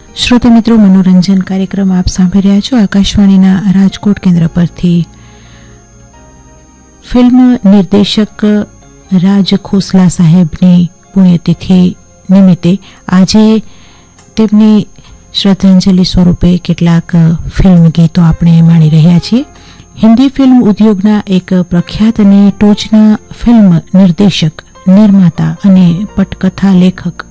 શ્રોતા મિત્રો, મનોરંજન કાર્યક્રમ આપ સાંભળી રહ્યા છો આકાશવાણીના રાજકોટ કેન્દ્ર પરથી. ફિલ્મ નિર્દેશક રાજ ખોસલા સાહેબની પુણ્યતિથિ નિમિત્તે આજે તેમની શ્રદ્ધાંજલિ સ્વરૂપે કેટલાક ફિલ્મ ગીતો આપણે માણી રહ્યા છીએ. હિન્દી ફિલ્મ ઉદ્યોગના એક પ્રખ્યાત અને ટોચના ફિલ્મ નિર્દેશક, નિર્માતા અને પટકથા લેખક